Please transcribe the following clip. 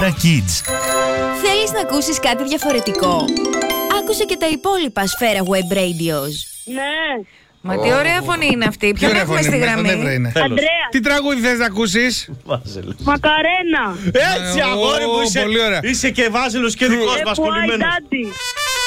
Kids. Θέλεις να ακούσεις κάτι διαφορετικό? Άκουσε και τα υπόλοιπα Σφαίρα Web Radios. Ναι. Μα τι ωραία φωνή είναι αυτή. Ποιον έχουμε στη γραμμή? Αντρέα. Τι τραγούδι θες να ακούσεις? Μακαρένα. Έτσι, αγόρι μου, πολύ ωραία. είσαι και Βάζελος και δικός μας, Why κολλημένος. Daddy.